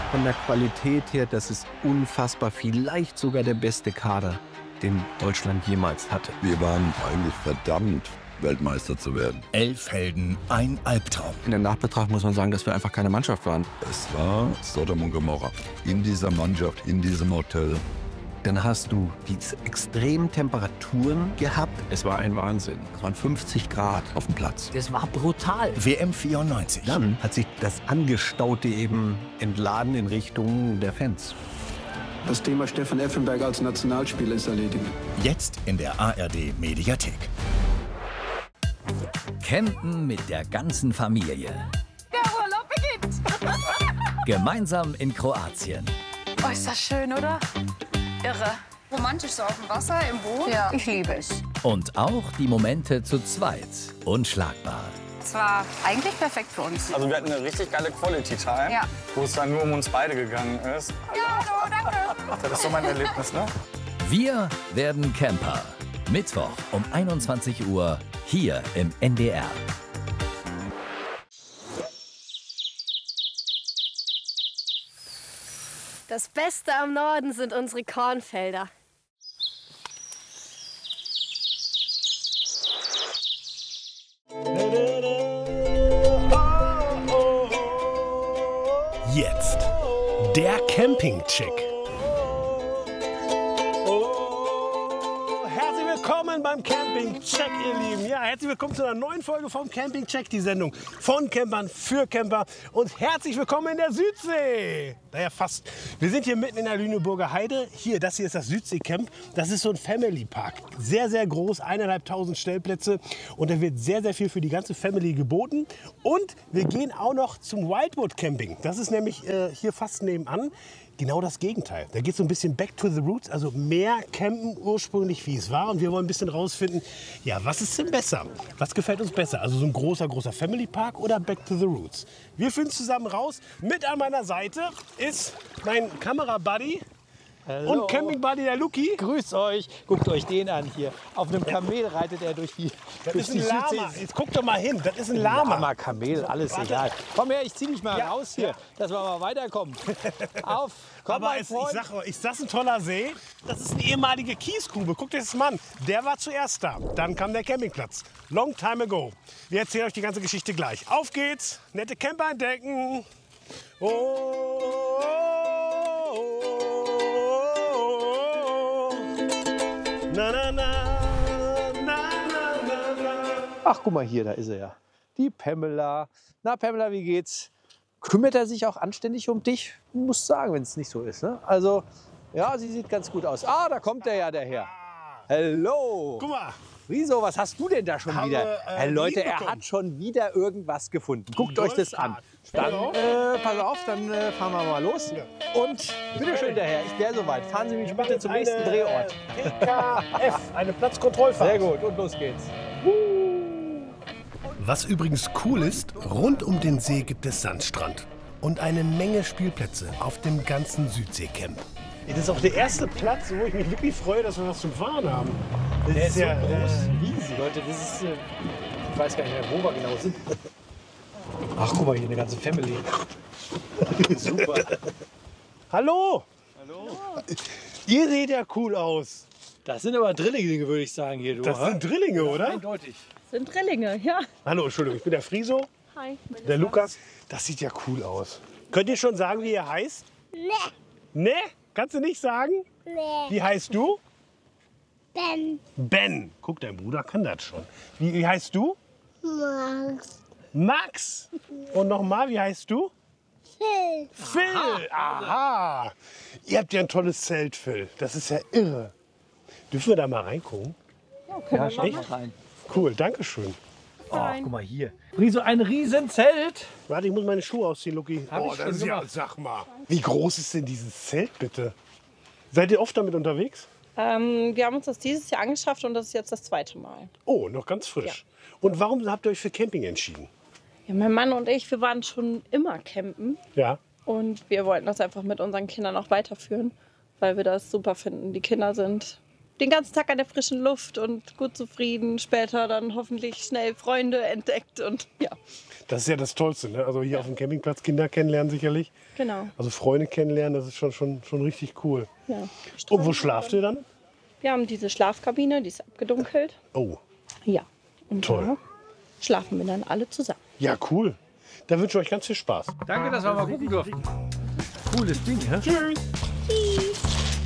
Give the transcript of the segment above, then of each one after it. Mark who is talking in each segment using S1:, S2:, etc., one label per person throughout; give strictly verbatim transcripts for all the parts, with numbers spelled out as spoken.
S1: Von der Qualität her, das ist unfassbar. Vielleicht sogar der beste Kader, den Deutschland jemals hatte.
S2: Wir waren eigentlich verdammt, Weltmeister zu werden.
S3: Elf Helden, ein Albtraum.
S1: In der Nachbetrachtung muss man sagen, dass wir einfach keine Mannschaft waren.
S2: Es war Sodom und Gomorra. In dieser Mannschaft, in diesem Hotel.
S1: Dann hast du diese extremen Temperaturen gehabt. Es war ein Wahnsinn. Es waren fünfzig Grad auf dem Platz.
S4: Das war brutal.
S3: W M vierundneunzig.
S1: Dann hat sich das Angestaute eben entladen in Richtung der Fans.
S5: Das Thema Stefan Effenberg als Nationalspieler ist erledigt.
S3: Jetzt in der A R D Mediathek.
S6: Campen mit der ganzen Familie.
S7: Der Urlaub beginnt.
S6: Gemeinsam in Kroatien.
S7: Oh, ist das schön, oder? Irre. Romantisch so auf dem Wasser, im Boot. Ja, ich liebe es.
S6: Und auch die Momente zu zweit. Unschlagbar.
S7: Es war eigentlich perfekt für uns.
S8: Also wir hatten eine richtig geile Quality Time,
S7: Ja.
S8: wo es dann nur um uns beide gegangen ist.
S7: Ja, hallo, danke.
S8: Das ist so mein Erlebnis, ne?
S6: Wir werden Camper. Mittwoch um einundzwanzig Uhr hier im N D R.
S9: Das Beste am Norden sind unsere Kornfelder.
S10: Jetzt der Camping-Check. Herzlich willkommen beim Camping-Check, ihr Lieben. Ja, herzlich willkommen zu einer neuen Folge vom Camping-Check, die Sendung von Campern für Camper. Und herzlich willkommen in der Südsee. Naja, fast. Wir sind hier mitten in der Lüneburger Heide. Hier, das hier ist das Südsee-Camp. Das ist so ein Family-Park. Sehr, sehr groß, eineinhalbtausend Stellplätze. Und da wird sehr, sehr viel für die ganze Family geboten. Und wir gehen auch noch zum Wildwood-Camping. Das ist nämlich äh, hier fast nebenan. Genau das Gegenteil. Da geht es so ein bisschen back to the roots, also mehr campen ursprünglich, wie es war. Und wir wollen ein bisschen rausfinden, ja, was ist denn besser? Was gefällt uns besser? Also so ein großer, großer Family Park oder back to the roots? Wir finden es zusammen raus. Mit an meiner Seite ist mein Kamerabuddy und Camping-Buddy, der Luki.
S4: Grüßt euch. Guckt euch den an hier. Auf einem Kamel reitet er durch die
S10: Das
S4: durch
S10: ist ein
S4: die
S10: Lama.
S4: Südsee.
S10: Jetzt guck doch mal hin. Das ist ein Lama.
S4: Lama, Kamel, alles
S10: Warte.
S4: egal. Komm her, ich zieh dich mal
S10: Ja,
S4: raus hier,
S10: ja.
S4: dass wir mal weiterkommen. Auf, komm
S10: Aber
S4: mein
S10: es, ich
S4: Freund.
S10: sag euch, ist das ein toller See? Das ist eine ehemalige Kiesgrube. Guckt euch das mal an. Der war zuerst da. Dann kam der Campingplatz. Long time ago. Wir erzählen euch die ganze Geschichte gleich. Auf geht's. Nette Camper entdecken. Oh, oh, oh, oh. Na, na, na, na, na, na, na.
S4: Ach, guck mal hier, da ist er ja. Die Pamela. Na, Pamela, wie geht's? Kümmert er sich auch anständig um dich? Muss sagen, wenn es nicht so ist. Ne? Also, ja, sie sieht ganz gut aus. Ah, da kommt der ja, der Herr. Hallo.
S10: Guck mal.
S4: Wieso, was hast du denn da schon
S10: Haben
S4: wieder?
S10: wir, äh,
S4: Hey, Leute,
S10: Riemen
S4: er
S10: bekommen.
S4: hat schon wieder irgendwas gefunden. Guckt euch das an. Dann,
S10: Genau.
S4: äh, pass auf, dann äh, fahren wir mal los.
S10: Ja.
S4: Und bitteschön, der Herr, ich wäre soweit. Fahren Sie mich
S10: Ich mache
S4: bitte
S10: jetzt
S4: zum
S10: eine
S4: nächsten Drehort.
S10: P K F, eine Platzkontrollfahrt.
S4: Sehr gut, und los geht's.
S10: Was übrigens cool ist, rund um den See gibt es Sandstrand und eine Menge Spielplätze auf dem ganzen Südseecamp. Das ist auch der erste Platz, wo ich mich wirklich freue, dass wir was zum Fahren haben. Das
S4: Der ist so
S10: ja,
S4: groß,
S10: äh,
S4: riesig. Leute, das ist, äh, ich weiß gar nicht mehr, wo wir genau sind. Ach, guck mal, hier eine ganze Family. Super.
S10: Hallo! Hallo! Ihr seht ja cool aus.
S4: Das sind aber Drillinge, würde ich sagen, hier. Du,
S10: Das
S4: ha?
S10: sind Drillinge, oder?
S4: Eindeutig.
S9: Sind Drillinge, ja.
S10: Hallo, Entschuldigung, ich bin der Friso,
S9: Hi.
S10: der Lukas. Das sieht ja cool aus. Könnt ihr schon sagen, wie ihr heißt?
S9: Nee.
S10: Ne? Kannst du nicht sagen?
S9: Nee.
S10: Wie heißt du?
S9: Ben.
S10: Ben. Guck, dein Bruder kann das schon. Wie, wie heißt du?
S9: Max.
S10: Max. Und nochmal, wie heißt du?
S9: Phil.
S10: Phil. Aha. Ihr habt ja ein tolles Zelt, Phil. Das ist ja irre. Dürfen wir da mal reingucken?
S4: Ja, schau mal rein.
S10: Cool, danke schön.
S4: Oh, guck mal hier. Riso, ein Riesenzelt.
S10: Warte, ich muss meine Schuhe ausziehen, Luki.
S4: Hab
S10: Oh,
S4: ich
S10: das
S4: schon
S10: ist ja,
S4: gemacht.
S10: sag mal. Wie groß ist denn dieses Zelt, bitte? Seid ihr oft damit unterwegs?
S11: Ähm, wir haben uns das dieses Jahr angeschafft und das ist jetzt das zweite Mal.
S10: Oh, noch ganz frisch. Und warum habt ihr euch für Camping entschieden?
S11: Ja, mein Mann und ich, wir waren schon immer campen
S10: Ja.
S11: und wir wollten das einfach mit unseren Kindern auch weiterführen, weil wir das super finden. Die Kinder sind den ganzen Tag an der frischen Luft und gut zufrieden. Später dann hoffentlich schnell Freunde entdeckt und ja.
S10: Das ist ja das Tollste, ne? Also hier auf dem Campingplatz Kinder kennenlernen sicherlich.
S11: Genau.
S10: Also Freunde kennenlernen, das ist schon, schon, schon richtig cool.
S11: Ja.
S10: Und wo schlaft ihr dann?
S11: Wir haben diese Schlafkabine, die ist abgedunkelt.
S10: Oh.
S11: Ja. Und
S10: toll.
S11: Da schlafen wir dann alle zusammen.
S10: Ja, cool. Da wünsche ich euch ganz viel Spaß.
S4: Danke, dass wir mal gucken durften. Cooles Ding, hä?
S10: Tschüss.
S11: Tschüss.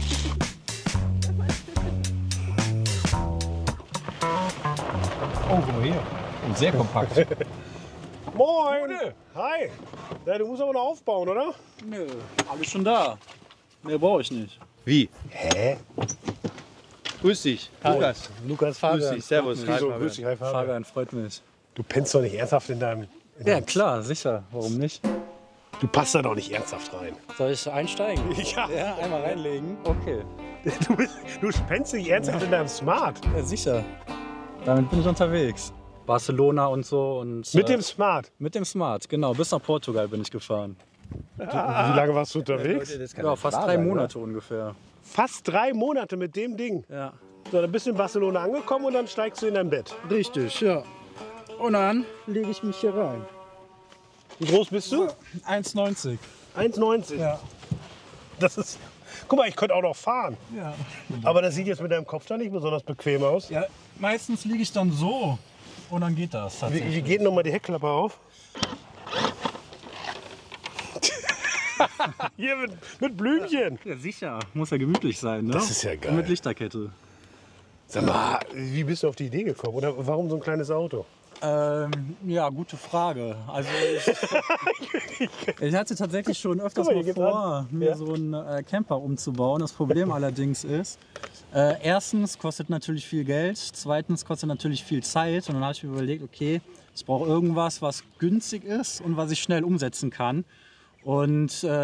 S4: Oh, guck mal hier. Und sehr kompakt.
S10: Moin. Hi. Ja, du musst aber noch aufbauen, oder?
S12: Nö, alles schon da. Mehr brauche ich nicht.
S4: Wie?
S10: Hä?
S4: Grüß dich,
S10: Hi.
S4: Lukas.
S10: Lukas, Fabian.
S4: Grüß dich, servus.
S10: Wieso?
S4: Hi, Fabian.
S10: Grüß dich, hi, Fabian.
S12: Fabian, freut mich.
S10: Du pennst doch nicht ernsthaft in deinem... In
S12: Ja,
S10: deinem
S12: klar, sicher. Warum nicht?
S10: Du passt da doch nicht ernsthaft rein.
S12: Soll ich einsteigen?
S10: Ja.
S12: Ja, einmal reinlegen. Okay.
S10: Du, bist, du pennst nicht ernsthaft in deinem Smart.
S12: Ja, sicher. Damit bin ich unterwegs. Barcelona und so. Und,
S10: Mit
S12: äh,
S10: dem Smart?
S12: Mit dem Smart, genau. Bis nach Portugal bin ich gefahren.
S10: Wie lange warst du unterwegs?
S12: Ja, fast drei Monate ungefähr.
S10: Fast drei Monate mit dem Ding?
S12: Ja.
S10: So, dann bist du in Barcelona angekommen und dann steigst du in dein Bett.
S12: Richtig, ja. Und dann lege ich mich hier rein.
S10: Wie groß bist du?
S12: eins neunzig.
S10: eins neunzig?
S12: Ja.
S10: Das ist... Guck mal, ich könnte auch noch fahren.
S12: Ja.
S10: Aber das sieht jetzt mit deinem Kopf da nicht besonders bequem aus.
S12: Ja, meistens liege ich dann so und dann geht das.
S10: Wie, wie geht noch mal die Heckklappe auf? Hier mit, mit Blümchen.
S12: Ja, sicher. Muss ja gemütlich sein, ne?
S10: Das ist ja geil.
S12: Und mit Lichterkette.
S10: Sag mal, wie bist du auf die Idee gekommen? Oder warum so ein kleines Auto?
S12: Ähm, ja, gute Frage. Also ich, ich hatte tatsächlich schon öfters
S10: Guck mal,
S12: mal
S10: hier geht's
S12: vor,
S10: an.
S12: mir
S10: Ja.
S12: so einen äh, Camper umzubauen. Das Problem allerdings ist, äh, erstens kostet natürlich viel Geld, zweitens kostet natürlich viel Zeit. Und dann habe ich mir überlegt, okay, ich brauche irgendwas, was günstig ist und was ich schnell umsetzen kann. Und äh,